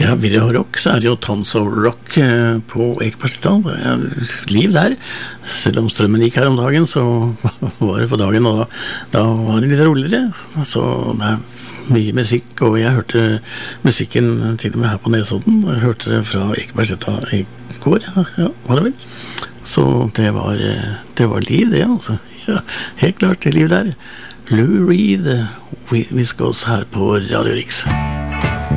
Ja, vil jeg ha rock, så det jo Tons of Rock på Ekebergsletta. Det liv der. Selv om strømmen gikk her om dagen, så var det på dagen, og da var det litt roligere. Så det mye musikk, og jeg hørte musikken til og med her på Nesodden. Jeg hørte det fra Ekebergsletta I går, ja, var det vel. Så det var liv det, altså. Ja, helt klart det liv der. Lou Reed, Viscos her på Radio Rix.